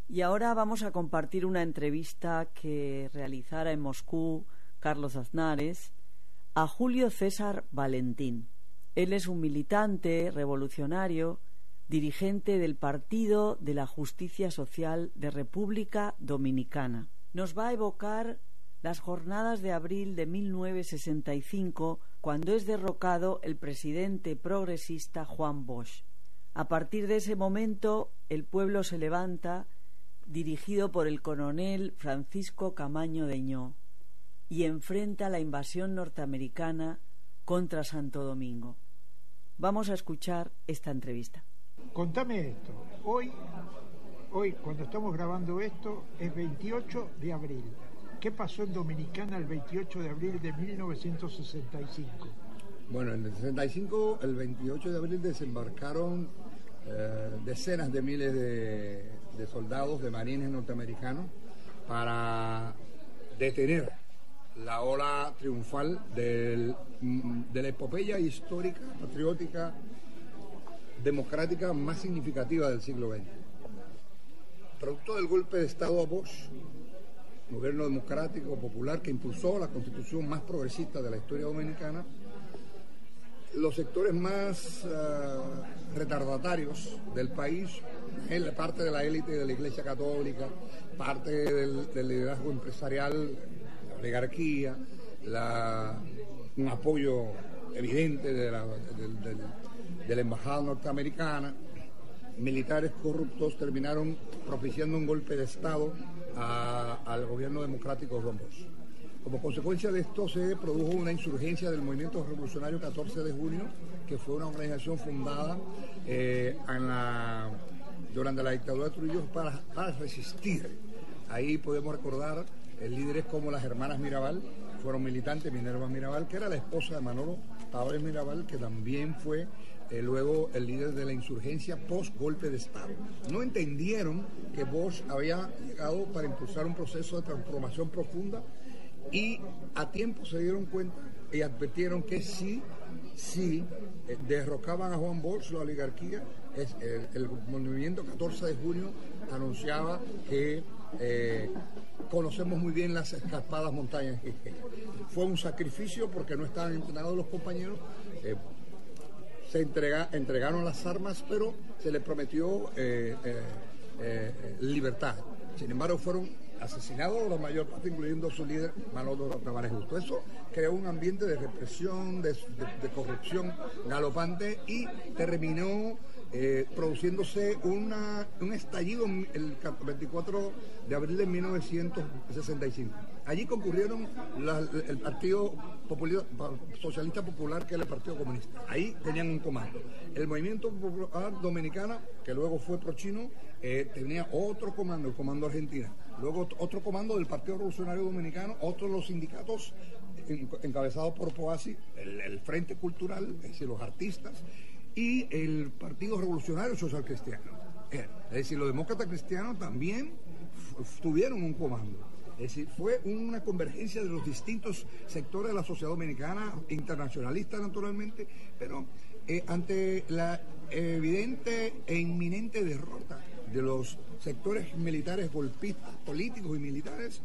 Y ahora vamos a compartir una entrevista que realizara en Moscú Carlos Aznares a Julio César Valentín. Él es un militante revolucionario, dirigente del Partido de la Justicia Social de República Dominicana. Nos va a evocar las jornadas de abril de 1965, cuando es derrocado el presidente progresista Juan Bosch. A partir de ese momento, el pueblo se levanta, dirigido por el coronel Francisco Camaño Deñó, y enfrenta la invasión norteamericana contra Santo Domingo. Vamos a escuchar esta entrevista. Contame esto. Hoy, cuando estamos grabando esto, es 28 de abril. ¿Qué pasó en Dominicana el 28 de abril de 1965? Bueno, en el 65, el 28 de abril, desembarcaron decenas de miles de soldados, de marines norteamericanos, para detener la ola triunfal de la epopeya histórica, patriótica, democrática más significativa del siglo XX. Producto del golpe de Estado a Bosch, gobierno democrático, popular, que impulsó la constitución más progresista de la historia dominicana, los sectores más retardatarios del país, parte de la élite de la Iglesia Católica, parte del liderazgo empresarial, la oligarquía, un apoyo evidente de la embajada norteamericana, militares corruptos terminaron propiciando un golpe de Estado al gobierno democrático de Juan Bosch. Como consecuencia de esto se produjo una insurgencia del Movimiento Revolucionario 14 de junio, que fue una organización fundada durante la dictadura de Trujillo para resistir. Ahí podemos recordar líderes como las hermanas Mirabal, fueron militantes, Minerva Mirabal, que era la esposa de Manolo Tavares Mirabal, que también fue luego el líder de la insurgencia post-golpe de Estado. No entendieron que Bosch había llegado para impulsar un proceso de transformación profunda y a tiempo se dieron cuenta y advirtieron que si derrocaban a Juan Bosch, la oligarquía, el movimiento 14 de junio anunciaba que conocemos muy bien las escarpadas montañas. Fue un sacrificio porque no estaban entrenados los compañeros, se entregaron las armas, pero se les prometió libertad. Sin embargo, fueron asesinados la mayor parte, incluyendo su líder Manolo Tavares Justo. Eso creó un ambiente de represión, de corrupción galopante y terminó produciéndose un estallido el 24 de abril de 1965. Allí concurrieron el Partido Socialista Popular, que era el Partido Comunista. Ahí tenían un comando. El Movimiento Popular Dominicano, que luego fue prochino, tenía otro comando, el Comando Argentina. Luego otro comando del Partido Revolucionario Dominicano, otros los sindicatos encabezados por POASI, el Frente Cultural, es decir, los artistas, y el Partido Revolucionario Social Cristiano. Es decir, los demócratas cristianos también tuvieron un comando. Es decir, fue una convergencia de los distintos sectores de la sociedad dominicana, internacionalista naturalmente, pero ante la evidente e inminente derrota de los sectores militares golpistas, políticos y militares,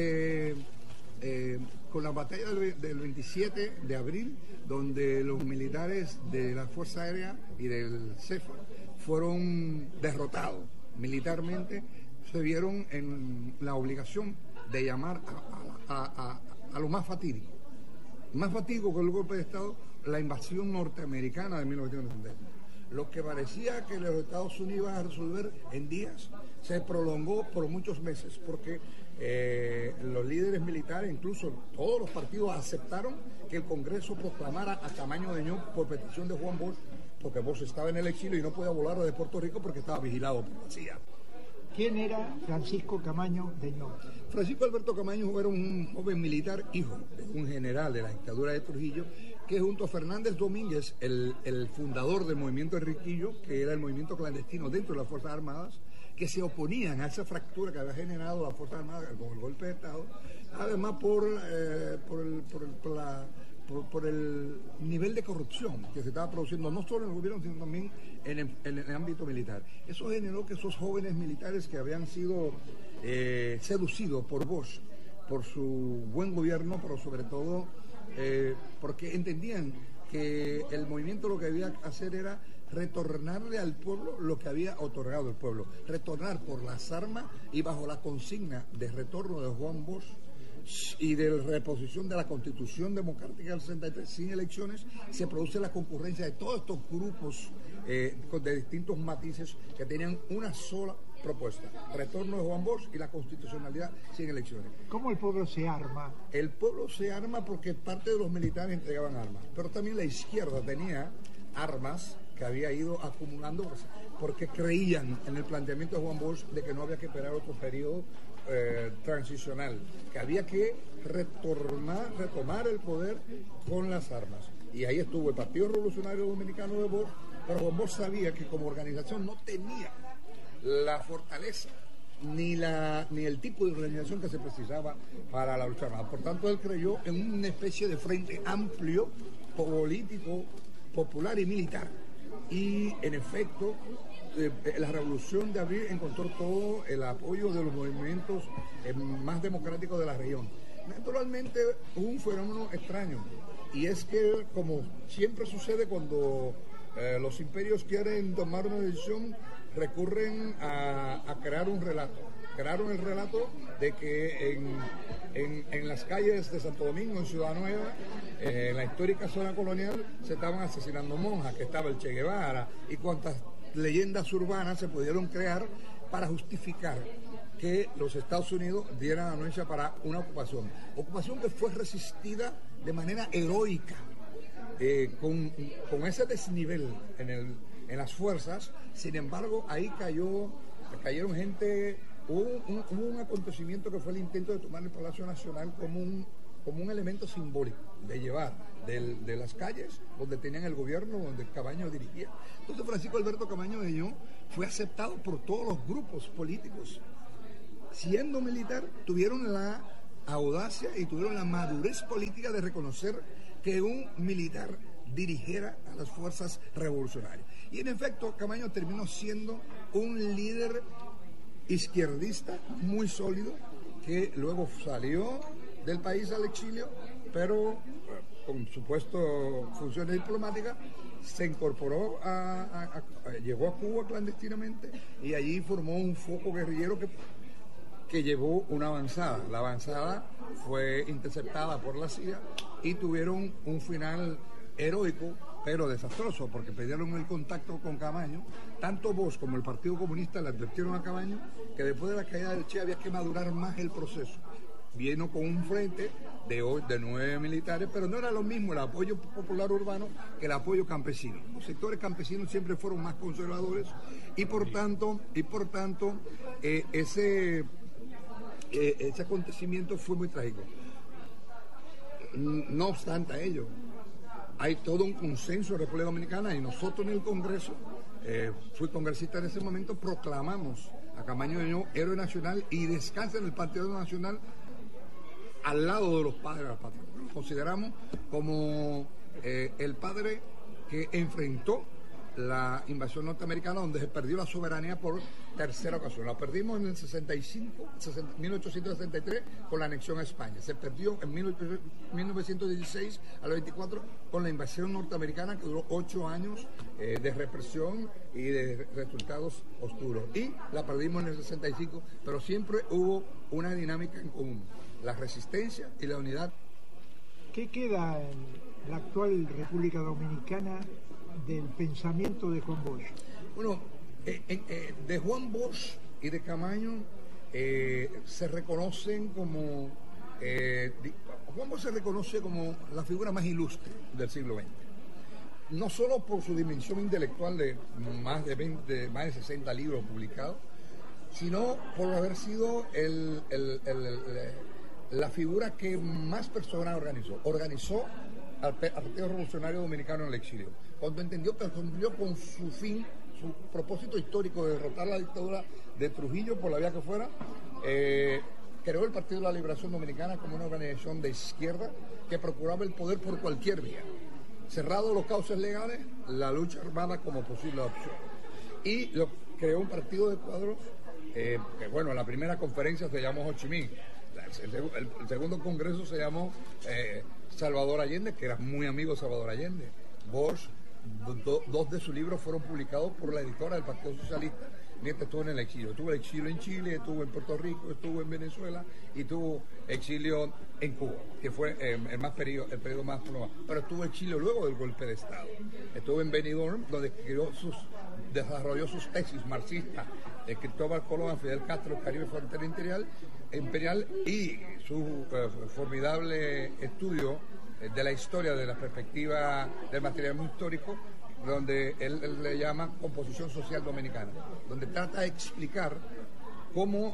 con la batalla del 27 de abril, donde los militares de la Fuerza Aérea y del CEFA fueron derrotados militarmente, se vieron en la obligación de llamar a lo más fatídico. Más fatídico que el golpe de Estado, la invasión norteamericana de 1970. Lo que parecía que los Estados Unidos iban a resolver en días, se prolongó por muchos meses, porque los líderes militares, incluso todos los partidos, aceptaron que el Congreso proclamara a Camaño Deñó por petición de Juan Bosch, porque Bosch estaba en el exilio y no podía volar desde Puerto Rico porque estaba vigilado por la CIA. ¿Quién era Francisco Camaño Deñó? Francisco Alberto Camaño era un joven militar, hijo de un general de la dictadura de Trujillo, que junto a Fernández Domínguez, el fundador del movimiento Enriquillo, que era el movimiento clandestino dentro de las Fuerzas Armadas, que se oponían a esa fractura que había generado las Fuerzas Armadas con el golpe de Estado, además por por el nivel de corrupción que se estaba produciendo, no solo en el gobierno, sino también en el ámbito militar. Eso generó que esos jóvenes militares que habían sido seducidos por Bosch, por su buen gobierno, pero sobre todo porque entendían que el movimiento lo que había que hacer era retornarle al pueblo lo que había otorgado el pueblo, retornar por las armas y bajo la consigna de retorno de Juan Bosch y de reposición de la Constitución Democrática del 63 sin elecciones, se produce la concurrencia de todos estos grupos de distintos matices que tenían una sola propuesta: retorno de Juan Bosch y la constitucionalidad sin elecciones. ¿Cómo el pueblo se arma? El pueblo se arma porque parte de los militares entregaban armas, pero también la izquierda tenía armas que había ido acumulando porque creían en el planteamiento de Juan Bosch de que no había que esperar otro periodo transicional, que había que retomar el poder con las armas. Y ahí estuvo el Partido Revolucionario Dominicano de Bosch, pero Juan Bosch sabía que como organización no tenía la fortaleza ni el tipo de organización que se precisaba para la lucha armada. Por tanto, él creyó en una especie de frente amplio, político, popular y militar. Y en efecto, la Revolución de Abril encontró todo el apoyo de los movimientos más democráticos de la región. Naturalmente hubo un fenómeno extraño, y es que, como siempre sucede cuando los imperios quieren tomar una decisión, recurren a crear un relato. Crearon el relato de que en las calles de Santo Domingo, en Ciudad Nueva, en la histórica zona colonial, se estaban asesinando monjas, que estaba el Che Guevara, y cuantas leyendas urbanas se pudieron crear para justificar que los Estados Unidos dieran anuencia para una ocupación que fue resistida de manera heroica, con ese desnivel en las fuerzas. Sin embargo, ahí cayeron gente. Hubo un acontecimiento que fue el intento de tomar el Palacio Nacional como un elemento simbólico, de llevar de las calles donde tenían el gobierno, donde Camaño dirigía. Entonces Francisco Alberto Camaño de Ño fue aceptado por todos los grupos políticos. Siendo militar, tuvieron la audacia y tuvieron la madurez política de reconocer que un militar dirigiera a las fuerzas revolucionarias. Y en efecto, Camaño terminó siendo un líder izquierdista muy sólido, que luego salió del país al exilio, pero con supuesto funciones diplomáticas, se incorporó llegó a Cuba clandestinamente y allí formó un foco guerrillero que llevó una avanzada. La avanzada fue interceptada por la CIA y tuvieron un final heroico, pero desastroso, porque perdieron el contacto con Camaño. Tanto Bosch como el Partido Comunista le advirtieron a Camaño que después de la caída del Che había que madurar más el proceso. Vino con un frente de 9 militares, pero no era lo mismo el apoyo popular urbano que el apoyo campesino. Los sectores campesinos siempre fueron más conservadores y por tanto ese acontecimiento fue muy trágico. No obstante a ello, hay todo un consenso en República Dominicana, y nosotros en el Congreso, fui congresista en ese momento, proclamamos a Camaño de Ño héroe nacional y descansa en el Panteón Nacional al lado de los padres de la patria. Lo consideramos como el padre que enfrentó la invasión norteamericana, donde se perdió la soberanía por tercera ocasión. La perdimos en el 1863 con la anexión a España. Se perdió en 1916 al 24 con la invasión norteamericana, que duró 8 años de represión y de resultados oscuros. Y la perdimos en el 65, pero siempre hubo una dinámica en común: la resistencia y la unidad. ¿Qué queda en la actual República Dominicana del pensamiento de Juan Bosch? Bueno, de Juan Bosch y de Camaño se reconocen como... Juan Bosch se reconoce como la figura más ilustre del siglo XX. No solo por su dimensión intelectual de más de 60 libros publicados, sino por haber sido la figura que más personas organizó al Partido Revolucionario Dominicano en el exilio. Cuando entendió que cumplió con su fin, su propósito histórico de derrotar la dictadura de Trujillo por la vía que fuera, creó el Partido de la Liberación Dominicana como una organización de izquierda que procuraba el poder por cualquier vía. Cerrados los cauces legales, la lucha armada como posible opción. Y creó un partido de cuadros que, bueno, la primera conferencia se llamó Ho Chi Minh. El segundo congreso se llamó Salvador Allende, que era muy amigo de Salvador Allende. Bosch, dos de sus libros fueron publicados por la editora del Partido Socialista mientras estuvo en el exilio. Tuvo exilio en Chile, estuvo en Puerto Rico, estuvo en Venezuela y tuvo exilio en Cuba, que fue el periodo más prolongado. Pero estuvo exilio luego del golpe de Estado. Estuvo en Benidorm, donde desarrolló sus tesis marxistas de Cristóbal Colón, Fidel Castro, el Caribe Frontera Imperial y su formidable estudio de la historia, de la perspectiva del materialismo histórico, donde él le llama composición social dominicana, donde trata de explicar cómo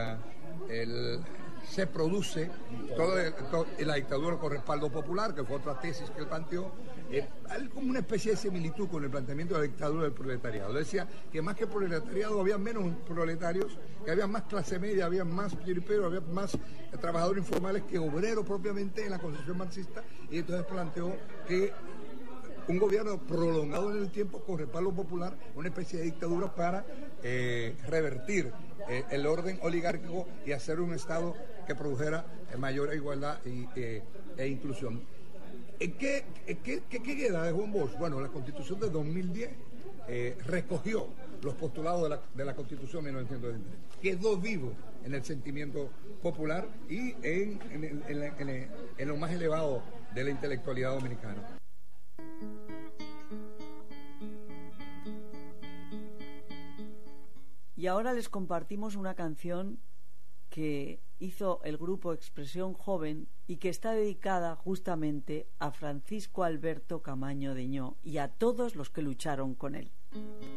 se produce toda la dictadura con respaldo popular, que fue otra tesis que él planteó, como una especie de similitud con el planteamiento de la dictadura del proletariado. Él decía que más que proletariado había menos proletarios, que había más clase media, había más piriperos, había más trabajadores informales que obreros propiamente en la concepción marxista, y entonces planteó que un gobierno prolongado en el tiempo con respaldo popular, una especie de dictadura para revertir el orden oligárquico y hacer un Estado que produjera mayor igualdad e inclusión. ¿Qué queda de Juan Bosch? Bueno, la Constitución de 2010 recogió los postulados de la Constitución de 1923. Quedó vivo en el sentimiento popular y en lo más elevado de la intelectualidad dominicana. Y ahora les compartimos una canción que hizo el grupo Expresión Joven y que está dedicada justamente a Francisco Alberto Camaño Deñó y a todos los que lucharon con él.